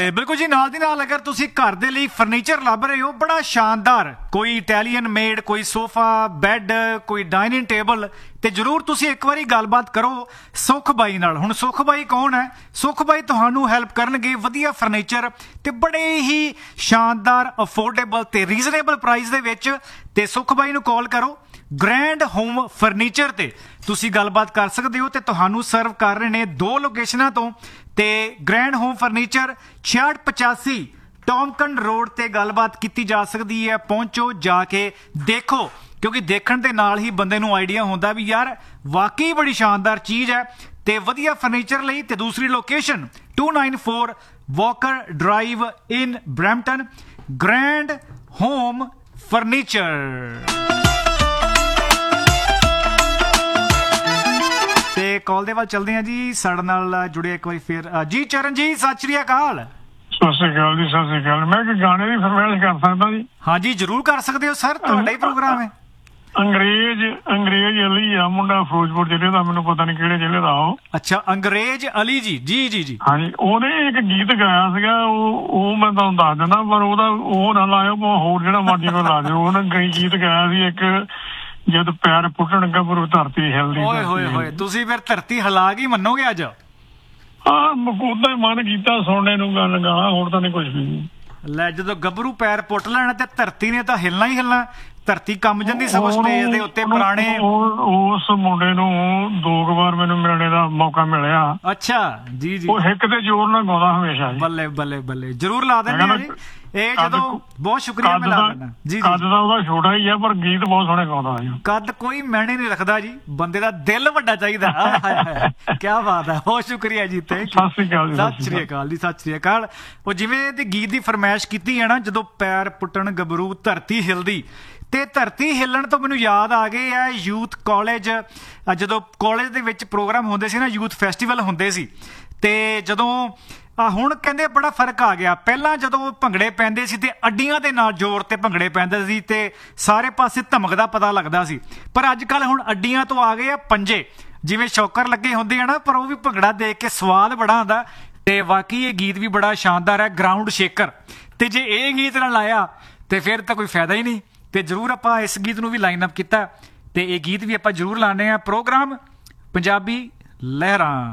ਬਿਲਕੁਲ ਜੀ, ਨਾਲ ਦੀ ਨਾਲ ਅਗਰ ਤੁਸੀਂ ਘਰ ਦੇ ਲਈ ਫਰਨੀਚਰ ਲੱਭ ਰਹੇ ਹੋ ਬੜਾ ਸ਼ਾਨਦਾਰ, ਕੋਈ ਇਟਾਲੀਅਨ ਮੇਡ, ਕੋਈ ਸੋਫਾ, ਬੈੱਡ, ਕੋਈ ਡਾਈਨਿੰਗ ਟੇਬਲ, ਤੇ ਜ਼ਰੂਰ ਤੁਸੀਂ ਇੱਕ ਵਾਰੀ ਗੱਲਬਾਤ ਕਰੋ ਸੁਖ ਬਾਈ ਨਾਲ। ਹੁਣ ਸੁਖ ਬਾਈ ਕੌਣ ਹੈ? ਸੁਖ ਬਾਈ ਤੁਹਾਨੂੰ ਹੈਲਪ ਕਰਨਗੇ ਵਧੀਆ ਫਰਨੀਚਰ ਤੇ ਬੜੇ ਹੀ ਸ਼ਾਨਦਾਰ, ਅਫੋਰਡੇਬਲ ਤੇ ਰੀਜ਼ਨੇਬਲ ਪ੍ਰਾਈਸ ਦੇ ਵਿੱਚ। ਤੇ ਸੁਖ ਬਾਈ ਨੂੰ ਕਾਲ ਕਰੋ। ਗ੍ਰੈਂਡ ਹੋਮ ਫਰਨੀਚਰ ਤੇ ਤੁਸੀਂ ਗੱਲਬਾਤ ਕਰ ਸਕਦੇ ਹੋ ਤੇ ਤੁਹਾਨੂੰ ਸਰਵ ਕਰ ਰਹੇ ਨੇ 2 ਲੋਕੇਸ਼ਨਾਂ ਤੋਂ। ਤੇ ਗ੍ਰੈਂਡ ਹੋਮ ਫਰਨੀਚਰ 6685 ਟੌਮਕਨ ਰੋਡ ਤੇ ਗੱਲਬਾਤ ਕੀਤੀ ਜਾ ਸਕਦੀ ਹੈ। ਪਹੁੰਚੋ, ਜਾ ਕੇ ਦੇਖੋ, ਕਿਉਂਕਿ ਦੇਖਣ ਦੇ ਨਾਲ ਹੀ ਬੰਦੇ ਨੂੰ ਆਈਡੀਆ ਹੁੰਦਾ ਵੀ ਯਾਰ ਵਾਕਈ ਬੜੀ ਸ਼ਾਨਦਾਰ ਚੀਜ਼ ਹੈ ਤੇ ਵਧੀਆ ਫਰਨੀਚਰ ਲਈ। ਤੇ ਦੂਸਰੀ ਲੋਕੇਸ਼ਨ 294 ਵਾਕਰ ਡਰਾਈਵ ਇਨ ਬਰੈਂਪਟਨ, ਗ੍ਰੈਂਡ ਹੋਮ ਫਰਨੀਚਰ। ਤੇ ਕਾਲ ਦੇ ਵੱਲ ਚੱਲਦੇ ਹਾਂ ਜੀ, ਸਾਡੇ ਨਾਲ ਜੁੜੇ ਇੱਕ ਵਾਰੀ ਫਿਰ ਜੀ ਚਰਨ ਜੀ, ਸਤਿ ਸ਼੍ਰੀ ਅਕਾਲ। ਸਤਿ ਸ਼੍ਰੀ ਅਕਾਲ ਜੀ, ਸਤਿ ਸ਼੍ਰੀ ਅਕਾਲ। ਮੈਂ ਇੱਕ ਗਾਣੇ ਦੀ ਫਰਮਾਇਸ਼ ਕਰ ਸਕਦਾ ਜੀ? ਹਾਂਜੀ ਜ਼ਰੂਰ ਕਰ ਸਕਦੇ ਹੋ ਸਰ, ਤੁਹਾਡਾ ਹੀ ਪ੍ਰੋਗਰਾਮ ਹੈ। ਅੰਗਰੇਜ਼ ਅਲੀ ਆ ਮੁੰਡਾ, ਫਿਰੋਜ਼ਪੁਰ ਜ਼ਿਲ੍ਹੇ ਦਾ, ਮੈਨੂੰ ਪਤਾ ਨਹੀਂ ਕਿਹੜੇ ਜ਼ਿਲ੍ਹੇ ਦਾ ਉਹ। ਅੱਛਾ, ਅੰਗਰੇਜ਼ ਅਲੀ ਜੀ, ਜੀ ਜੀ ਜੀ। ਹਾਂਜੀ, ਉਹਨੇ ਇੱਕ ਗੀਤ ਗਾਇਆ ਸੀਗਾ, ਉਹ ਮੈਂ ਤੁਹਾਨੂੰ ਦੱਸ ਦਿੰਦਾ, ਪਰ ਉਹਦਾ ਉਹ ਨਾ ਲਾਇਓ, ਹੋਰ ਜਿਹੜਾ ਮਰਜ਼ੀ ਕੋ ਲਾ ਦਿਓ। ਉਹਨੇ ਕਈ ਗੀਤ ਗਾਇਆ ਸੀ ਇੱਕ, ਜਦ ਪੈਰ ਪੁੱਟਣ ਗੱਭਰੂ ਧਰਤੀ ਹਿਲਦੀ। ਓਏ ਹੋਏ ਹੋਏ, ਤੁਸੀਂ ਫਿਰ ਧਰਤੀ ਹਿਲਾ ਕੇ ਮੰਨੋਗੇ ਅੱਜ? ਹਾਂ, ਉਦਾਂ ਹੀ ਮਨ ਕੀਤਾ ਸੁਣਨੇ ਨੂੰ ਗੱਲ ਗਾਣਾ, ਹੋਰ ਤਾਂ ਨਹੀਂ ਕੁਛ ਵੀ। ਲੈ, ਜਦੋਂ ਗੱਭਰੂ ਪੈਰ ਪੁੱਟ ਲੈਣਾ ਤੇ ਧਰਤੀ ਨੇ ਤਾਂ ਹਿਲਣਾ ਹੀ ਹਿਲਣਾ। ਧਰਤੀ ਕੰਬ ਜਾਂਦੀ ਸਗੋਂ ਸਟੇਜ ਦੇ ਉੱਤੇ ਪੁਰਾਣੇ। ਉਸ ਮੁੰਡੇ ਨੂੰ 2 ਵਾਰ ਮੈਨੂੰ ਮਿਲਣੇ ਦਾ ਮੌਕਾ ਮਿਲਿਆ। ਅੱਛਾ ਜੀ ਜੀ। ਉਹ ਹਿੱਕ ਤੇ ਜ਼ੋਰ ਨਾਲ ਗਾਉਂਦਾ ਹਮੇਸ਼ਾ। ਬੱਲੇ ਬੱਲੇ ਬੱਲੇ, ਜਰੂਰ ਲਾ ਦਿੰਦੇ ਆ ਜੀ ਇਹ। ਜਦੋਂ ਬਹੁਤ ਸ਼ੁਕਰੀਆ, ਮੈਂ ਲਾ ਦਿੰਦਾ ਜੀ। ਕੱਦ ਦਾ ਉਹਦਾ ਛੋਟਾ ਹੀ ਆ, ਪਰ ਗੀਤ ਬਹੁਤ ਸੋਹਣੇ ਗਾਉਂਦਾ ਹੈ। ਕੱਦ ਕੋਈ ਮੈਨੇ ਨਹੀਂ ਰੱਖਦਾ ਜੀ, ਬੰਦੇ ਦਾ ਦਿਲ ਵੱਡਾ ਚਾਹੀਦਾ। ਕੀ ਬਾਤ ਹੈ, ਬਹੁਤ ਸ਼ੁਕਰੀਆ ਜੀ। ਸਤਿ ਸ਼੍ਰੀ ਅਕਾਲ। ਸਤਿ ਸ਼੍ਰੀ ਅਕਾਲ ਜੀ, ਸਤਿ ਸ਼੍ਰੀ ਅਕਾਲ। ਉਹ ਜਿਵੇਂ ਇਹਦੇ ਗੀਤ ਦੀ ਫਰਮਾਇਸ਼ ਕੀਤੀ ਹੈ ਨਾ, ਜਦੋਂ ਪੈਰ ਪੁੱਟਣ ਗੱਭਰੂ ਧਰਤੀ ਹਿਲਦੀ, ਤੇ ਧਰਤੀ ਹਿੱਲਣ ਤੋਂ ਮੈਨੂੰ ਯਾਦ ਆ ਗਏ ਆ ਯੂਥ ਕਾਲਜ। ਜਦੋਂ ਕਾਲਜ ਦੇ ਵਿੱਚ ਪ੍ਰੋਗਰਾਮ ਹੁੰਦੇ ਸੀ ਨਾ, ਯੂਥ ਫੈਸਟੀਵਲ ਹੁੰਦੇ ਸੀ, ਤੇ ਜਦੋਂ ਹੁਣ ਕਹਿੰਦੇ ਬੜਾ ਫਰਕ ਆ ਗਿਆ। ਪਹਿਲਾਂ ਜਦੋਂ ਭੰਗੜੇ ਪੈਂਦੇ ਸੀ ਤੇ ਅੱਡੀਆਂ ਦੇ ਨਾਲ ਜ਼ੋਰ ਤੇ ਭੰਗੜੇ ਪੈਂਦੇ ਸੀ ਤੇ ਸਾਰੇ ਪਾਸੇ ਧਮਕ ਦਾ ਪਤਾ ਲੱਗਦਾ ਸੀ, ਪਰ ਅੱਜ ਕੱਲ੍ਹ ਹੁਣ ਅੱਡੀਆਂ ਤੋਂ ਆ ਗਏ ਆ ਪੰਜੇ, ਜਿਵੇਂ ਸ਼ੌਕਰ ਲੱਗੇ ਹੁੰਦੇ ਆ ਨਾ, ਪਰ ਉਹ ਵੀ ਭੰਗੜਾ ਦੇਖ ਕੇ ਸਵਾਦ ਬੜਾ ਆਉਂਦਾ। ਤੇ ਵਾਕਈ ਇਹ ਗੀਤ ਵੀ ਬੜਾ ਸ਼ਾਨਦਾਰ ਹੈ, ਗਰਾਊਂਡ ਸ਼ੇਕਰ। ਤੇ ਜੇ ਇਹ ਗੀਤ ਨਾ ਲਾਇਆ ਤੇ ਫਿਰ ਤਾਂ ਕੋਈ ਫਾਇਦਾ ਹੀ ਨਹੀਂ। ਤੇ ਜ਼ਰੂਰ ਆਪਾਂ ਇਸ ਗੀਤ ਨੂੰ ਵੀ ਲਾਈਨ ਅਪ ਕੀਤਾ ਤੇ ਇਹ ਗੀਤ ਵੀ ਆਪਾਂ ਜ਼ਰੂਰ ਲਾਣੇ ਆ। ਪ੍ਰੋਗਰਾਮ ਪੰਜਾਬੀ ਲਹਿਰਾਂ।